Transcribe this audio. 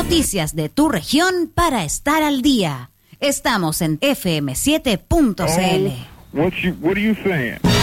Noticias de tu región para estar al día. Estamos en fm7.cl. What are you saying?